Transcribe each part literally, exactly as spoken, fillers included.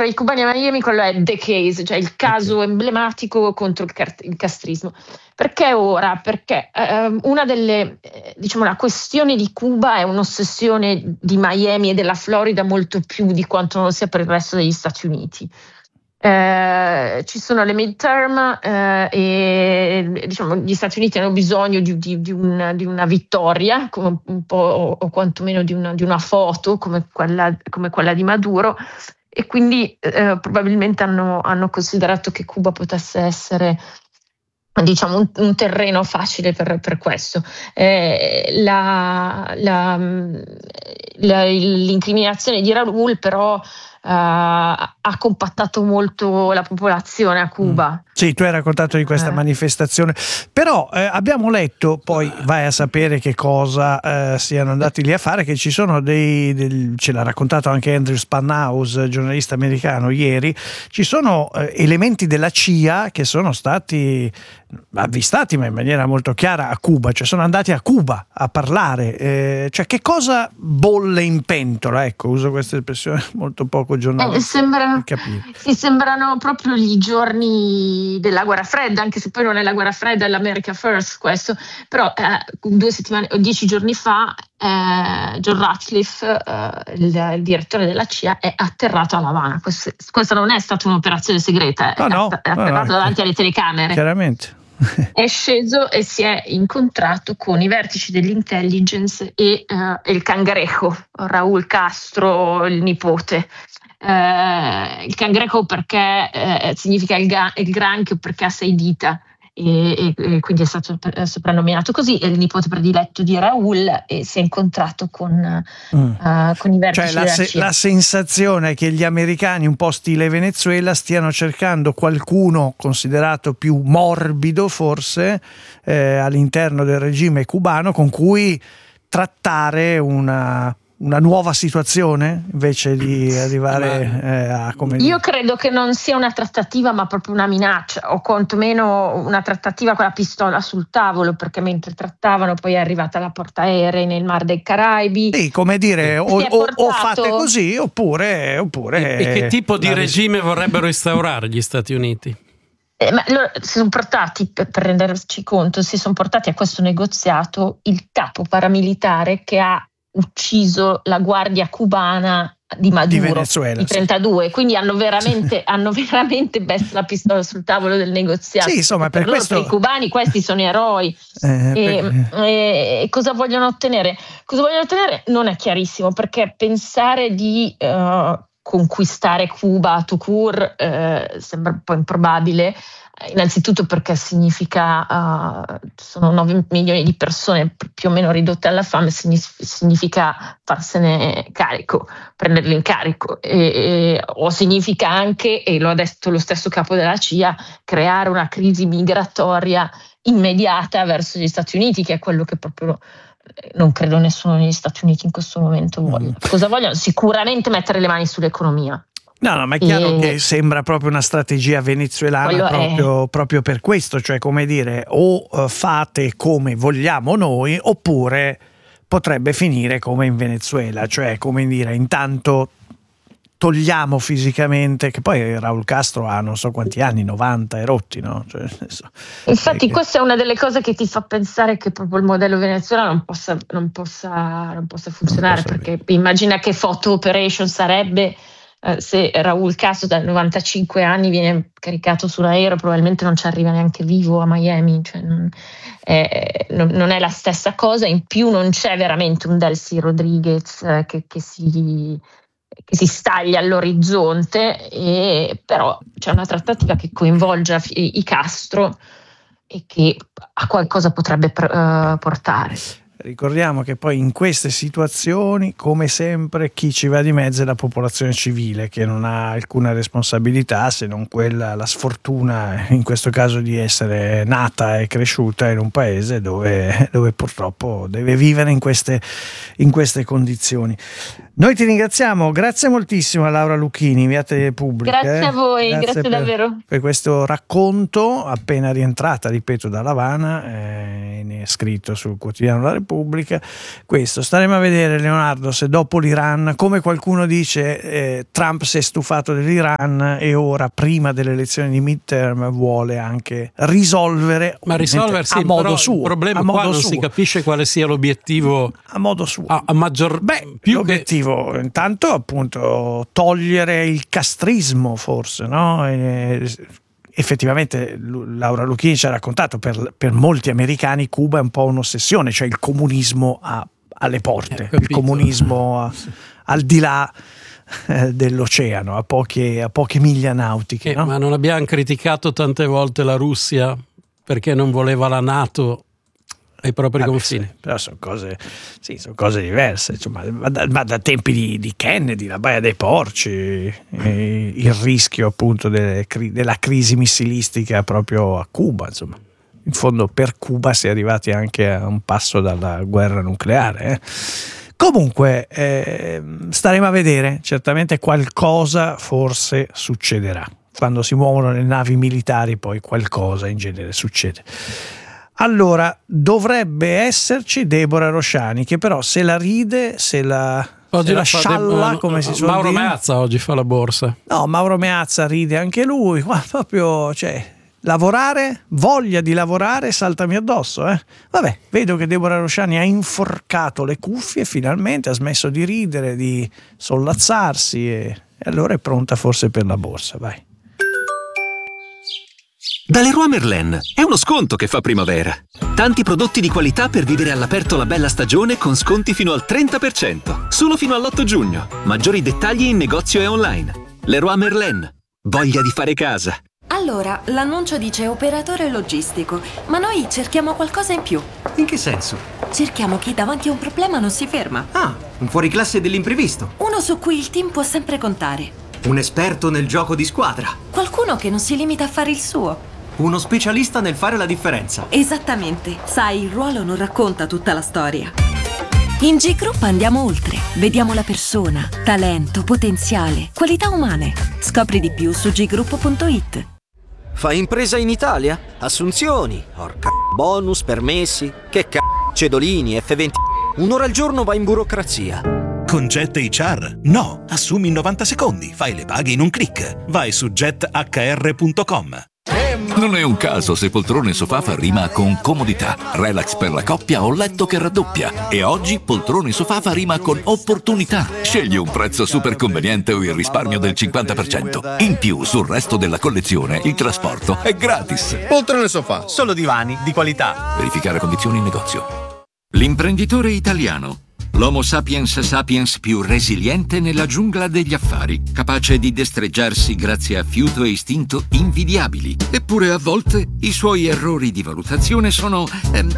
i cubani a Miami, quello è The Case, cioè il caso okay. emblematico contro il, car- il castrismo. Perché ora? Perché eh, una delle, eh, diciamo, la questione di Cuba è un'ossessione di Miami e della Florida molto più di quanto non lo sia per il resto degli Stati Uniti. Eh, ci sono le midterm eh, e diciamo gli Stati Uniti hanno bisogno di, di, di, una, di una vittoria, come un po' o, o quantomeno di una, di una foto come quella, come quella di Maduro, e quindi eh, probabilmente hanno, hanno considerato che Cuba potesse essere, diciamo, un, un terreno facile per, per questo. Eh, la, la, la, l'incriminazione di Raul però Uh, ha compattato molto la popolazione a Cuba. Mm. Sì, tu hai raccontato di questa eh. manifestazione, però eh, abbiamo letto, poi vai a sapere che cosa eh, siano andati lì a fare, che ci sono dei, del, ce l'ha raccontato anche Andrew Spanhaus, giornalista americano, ieri, ci sono eh, elementi della C I A che sono stati avvistati, ma in maniera molto chiara, a Cuba, cioè sono andati a Cuba a parlare, eh, cioè che cosa bolle in pentola, ecco, uso questa espressione molto poco giornalistica. Eh, sembrano, sì, sembrano proprio gli giorni della guerra fredda, anche se poi non è la guerra fredda, è l'America First questo, però eh, due settimane o dieci giorni fa eh, John Ratcliffe, eh, il, il direttore della C I A, è atterrato a La Habana. Questa, questa non è stata un'operazione segreta, no, è, no, è atterrato no, no, davanti alle telecamere. Chiaramente. È sceso e si è incontrato con i vertici dell'intelligence e, uh, e il cangrejo, Raúl Castro, il nipote. Uh, il cangrejo perché uh, significa il, ga- il granchio perché ha sei dita. E, e, e quindi è stato soprannominato così, è il nipote prediletto di Raul e si è incontrato con, mm. uh, con i vertici cioè la, della se, C I A. La sensazione è che gli americani, un po' stile Venezuela, stiano cercando qualcuno considerato più morbido forse eh, all'interno del regime cubano con cui trattare una una nuova situazione invece di arrivare eh, a come io credo che non sia una trattativa ma proprio una minaccia, o quantomeno una trattativa con la pistola sul tavolo, perché mentre trattavano poi è arrivata la portaerei nel Mar dei Caraibi. Sì, come dire, o, o, o fate così oppure, oppure e, e che tipo di regime vorrebbero instaurare gli Stati Uniti? Eh, ma loro si sono portati, per, per renderci conto, si sono portati a questo negoziato il capo paramilitare che ha ucciso la guardia cubana di Maduro, di Venezuela, di trentadue, sì. Quindi hanno veramente, hanno veramente messo la pistola sul tavolo del negoziato. Sì, insomma, per, per loro, questo... per i cubani questi sono eroi. Eh, e, per... e, e cosa vogliono ottenere? Cosa vogliono ottenere non è chiarissimo, perché pensare di uh, conquistare Cuba tout court eh, sembra un po' improbabile. Innanzitutto perché significa uh, sono nove milioni di persone più o meno ridotte alla fame, significa farsene carico, prenderli in carico e, e, o significa anche, e lo ha detto lo stesso capo della C I A, creare una crisi migratoria immediata verso gli Stati Uniti, che è quello che proprio non credo nessuno negli Stati Uniti in questo momento voglia. Cosa vogliono? Sicuramente mettere le mani sull'economia. No, no, ma è chiaro e... che sembra proprio una strategia venezuelana proprio, è... proprio per questo, cioè come dire, o uh, fate come vogliamo noi, oppure potrebbe finire come in Venezuela, cioè come dire, intanto togliamo fisicamente, che poi Raúl Castro ha non so quanti anni, novanta e rotti, no? Cioè, adesso, infatti che... questa è una delle cose che ti fa pensare che proprio il modello venezuelano non possa, non possa, non possa funzionare, non possa perché dire. Immagina che photo operation sarebbe eh, se Raúl Castro dal novantacinque anni viene caricato su un aereo, probabilmente non ci arriva neanche vivo a Miami, cioè non, eh, non, non è la stessa cosa. In più non c'è veramente un Delcy Rodriguez eh, che, che si che si staglia all'orizzonte, e però c'è una trattativa che coinvolge i Castro e che a qualcosa potrebbe uh, portare. Ricordiamo che poi in queste situazioni, come sempre, chi ci va di mezzo è la popolazione civile, che non ha alcuna responsabilità se non quella, la sfortuna in questo caso di essere nata e cresciuta in un paese dove, dove purtroppo deve vivere in queste, in queste condizioni. Noi ti ringraziamo, grazie moltissimo a Laura Lucchini, inviata pubblica. Grazie a voi, grazie, grazie per, davvero. Per questo racconto, appena rientrata, ripeto, da La Habana, eh, ne è scritto sul quotidiano La Repubblica. Repubblica. Questo staremo a vedere, Leonardo, se dopo l'Iran, come qualcuno dice, eh, Trump si è stufato dell'Iran e ora prima delle elezioni di midterm vuole anche risolvere, ma risolvere sì, a modo però suo. Il problema a qua modo non suo. si capisce quale sia l'obiettivo a modo suo. A, a maggior Beh, più l'obiettivo che... intanto appunto togliere il castrismo, forse, no? E, effettivamente Laura Lucchini ci ha raccontato, per, per molti americani Cuba è un po' un'ossessione, cioè il comunismo a, alle porte, il comunismo a, al di là eh, dell'oceano, a poche, a poche miglia nautiche. Eh, no? Ma non abbiamo criticato tante volte la Russia perché non voleva la NATO ai propri Vabbè, confini? Sì, però sono cose, sì, sono cose diverse, insomma, ma, da, ma da tempi di, di Kennedy, la Baia dei Porci, eh, il rischio appunto delle, della crisi missilistica proprio a Cuba, insomma. In fondo per Cuba si è arrivati anche a un passo dalla guerra nucleare. Eh. Comunque eh, staremo a vedere, certamente qualcosa forse succederà. Quando si muovono le navi militari poi qualcosa in genere succede. Allora, dovrebbe esserci Deborah Rosciani, che però se la ride, se la, oggi se la la fa scialla, De- come si suol Mauro dire. Meazza oggi fa la borsa. No, Mauro Meazza ride anche lui, ma proprio, cioè, lavorare, voglia di lavorare, saltami addosso, eh. Vabbè, vedo che Deborah Rosciani ha inforcato le cuffie finalmente, ha smesso di ridere, di sollazzarsi e, e allora è pronta forse per la borsa, vai. Da Leroy Merlin è uno sconto che fa primavera. Tanti prodotti di qualità per vivere all'aperto la bella stagione con sconti fino al trenta per cento. Solo fino all'otto giugno. Maggiori dettagli in negozio e online. Leroy Merlin. Voglia di fare casa. Allora, l'annuncio dice operatore logistico, ma noi cerchiamo qualcosa in più. In che senso? Cerchiamo chi davanti a un problema non si ferma. Ah, un fuoriclasse dell'imprevisto. Uno su cui il team può sempre contare. Un esperto nel gioco di squadra. Qualcuno che non si limita a fare il suo. Uno specialista nel fare la differenza. Esattamente. Sai, il ruolo non racconta tutta la storia. In G Group andiamo oltre. Vediamo la persona, talento, potenziale, qualità umane. Scopri di più su g group punto it. Fai impresa in Italia? Assunzioni, orca bonus, permessi, che c***o, cedolini, F venti. Un'ora al giorno vai in burocrazia. Con Jet H R? No, assumi in novanta secondi, fai le paghe in un click. Vai su jet h r punto com. Non è un caso se poltrone sofà fa rima con comodità, relax per la coppia o letto che raddoppia. E oggi poltrone sofà fa rima con opportunità. Scegli un prezzo super conveniente o il risparmio del cinquanta per cento. In più, sul resto della collezione, il trasporto è gratis. Poltrone sofà, solo divani di qualità. Verificare condizioni in negozio. L'imprenditore italiano. L'Homo sapiens sapiens più resiliente nella giungla degli affari, capace di destreggiarsi grazie a fiuto e istinto invidiabili. Eppure a volte i suoi errori di valutazione sono ehm,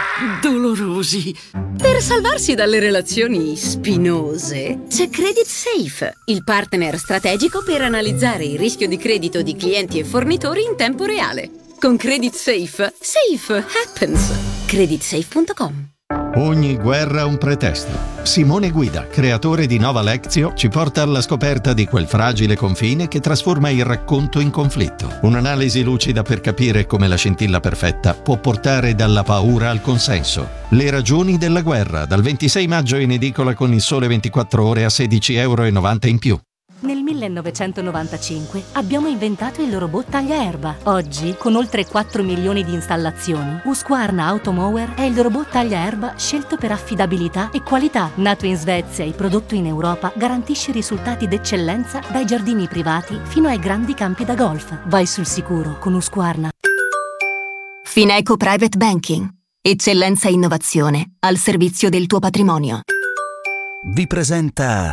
dolorosi. Per salvarsi dalle relazioni spinose, c'è Credit Safe, il partner strategico per analizzare il rischio di credito di clienti e fornitori in tempo reale. Con Credit Safe, safe happens. credit safe punto com. Ogni guerra ha un pretesto. Simone Guida, creatore di Nova Lectio, ci porta alla scoperta di quel fragile confine che trasforma il racconto in conflitto. Un'analisi lucida per capire come la scintilla perfetta può portare dalla paura al consenso. Le ragioni della guerra, dal ventisei maggio in edicola con Il Sole ventiquattro Ore a sedici virgola novanta euro in più. Nel millenovecentonovantacinque abbiamo inventato il robot tagliaerba. Oggi, con oltre quattro milioni di installazioni, Husqvarna Automower è il robot tagliaerba scelto per affidabilità e qualità. Nato in Svezia e prodotto in Europa, garantisce risultati d'eccellenza dai giardini privati fino ai grandi campi da golf. Vai sul sicuro con Husqvarna. Fineco Private Banking. Eccellenza e innovazione al servizio del tuo patrimonio. Vi presenta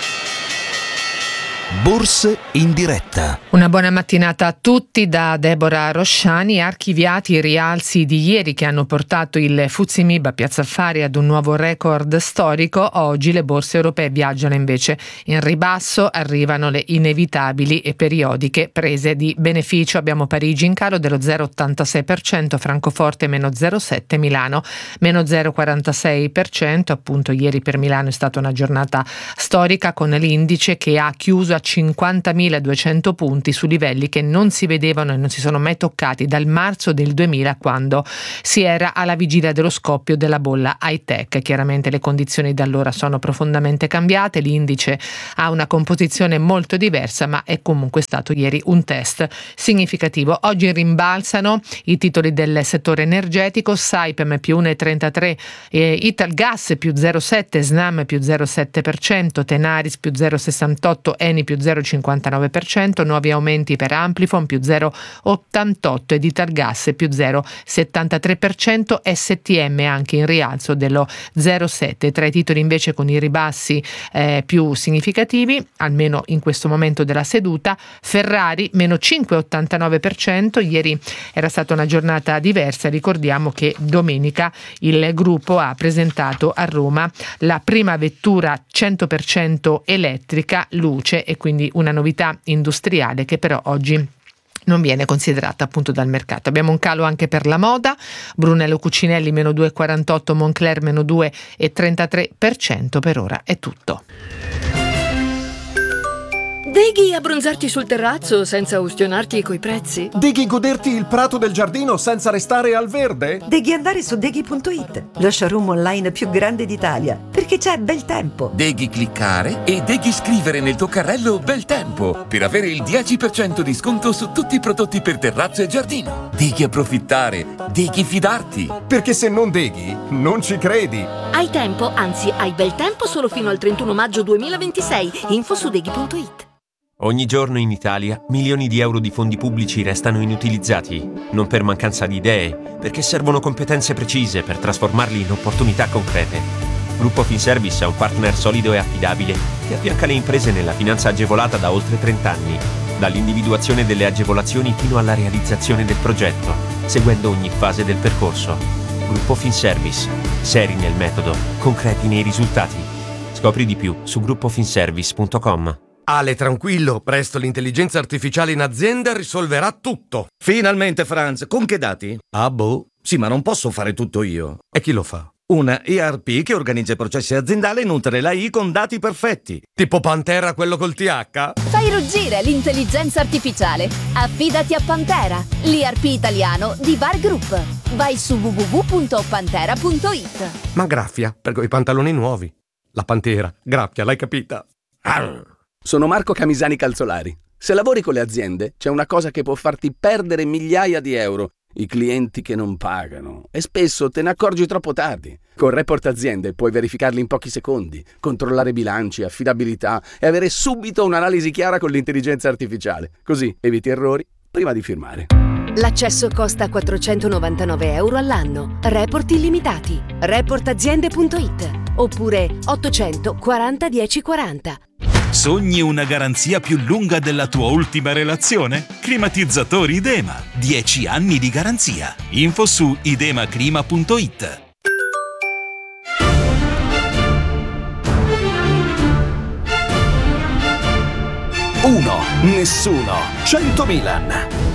Borse in diretta. Una buona mattinata a tutti da Deborah Rosciani. Archiviati i rialzi di ieri che hanno portato il F T S E M I B a Piazza Affari ad un nuovo record storico. Oggi le borse europee viaggiano invece in ribasso, arrivano le inevitabili e periodiche prese di beneficio. Abbiamo Parigi in calo dello zero virgola ottantasei per cento, Francoforte meno zero virgola sette per cento, Milano meno zero virgola quarantasei per cento. Appunto ieri per Milano è stata una giornata storica con l'indice che ha chiuso a cinquantamiladuecento punti, su livelli che non si vedevano e non si sono mai toccati dal marzo del duemila, quando si era alla vigilia dello scoppio della bolla high tech. Chiaramente le condizioni da allora sono profondamente cambiate, l'indice ha una composizione molto diversa, ma è comunque stato ieri un test significativo. Oggi rimbalzano i titoli del settore energetico: Saipem più uno virgola trentatré, eh, Italgas più zero virgola sette, Snam più zero virgola sette per cento, Tenaris più zero virgola sessantotto, Eni più zero virgola cinquantanove per cento, nuovi aumenti per Amplifon più zero virgola ottantotto ed Italgas più zero virgola settantatré per cento, S T M anche in rialzo dello zero virgola sette. Tra i titoli invece con i ribassi eh, più significativi, almeno in questo momento della seduta, Ferrari meno cinque virgola ottantanove per cento, ieri era stata una giornata diversa, ricordiamo che domenica il gruppo ha presentato a Roma la prima vettura cento per cento elettrica Luce, e quindi una novità industriale che però oggi non viene considerata appunto dal mercato. Abbiamo un calo anche per la moda: Brunello Cucinelli meno due virgola quarantotto, Moncler meno due virgola trentatré per cento. Per ora è tutto. Deghi abbronzarti sul terrazzo senza ustionarti coi prezzi? Deghi goderti il prato del giardino senza restare al verde? Deghi andare su deghi punto it, lo showroom online più grande d'Italia, perché c'è bel tempo. Deghi cliccare e deghi scrivere nel tuo carrello bel tempo per avere il dieci per cento di sconto su tutti i prodotti per terrazzo e giardino. Deghi approfittare, deghi fidarti. Perché se non deghi, non ci credi. Hai tempo, anzi hai bel tempo solo fino al trentuno maggio duemilaventisei. Info su deghi punto it. Ogni giorno in Italia milioni di euro di fondi pubblici restano inutilizzati, non per mancanza di idee, perché servono competenze precise per trasformarli in opportunità concrete. Gruppo Finservice è un partner solido e affidabile che affianca le imprese nella finanza agevolata da oltre trenta anni, dall'individuazione delle agevolazioni fino alla realizzazione del progetto, seguendo ogni fase del percorso. Gruppo Finservice, seri nel metodo, concreti nei risultati. Scopri di più su gruppo finservice punto com. Ale, tranquillo, presto l'intelligenza artificiale in azienda risolverà tutto. Finalmente, Franz, con che dati? Ah, boh. Sì, ma non posso fare tutto io. E chi lo fa? Una E R P che organizza i processi aziendali e nutre l'A I con dati perfetti. Tipo Pantera, quello col T H? Fai ruggire l'intelligenza artificiale. Affidati a Pantera, l'E R P italiano di Var Group. Vai su w w w punto pantera punto it. Ma graffia, per quei pantaloni nuovi. La Pantera, graffia, l'hai capita? Arr. Sono Marco Camisani Calzolari. Se lavori con le aziende, c'è una cosa che può farti perdere migliaia di euro: i clienti che non pagano. E spesso te ne accorgi troppo tardi. Con Report Aziende puoi verificarli in pochi secondi, controllare bilanci, affidabilità e avere subito un'analisi chiara con l'intelligenza artificiale. Così eviti errori prima di firmare. L'accesso costa quattrocentonovantanove euro all'anno. Report illimitati. report aziende punto it oppure ottocento quaranta dieci quaranta. Sogni una garanzia più lunga della tua ultima relazione? Climatizzatori Idema. dieci anni di garanzia. Info su idemaclima punto it. uno, nessuno, cento Milan.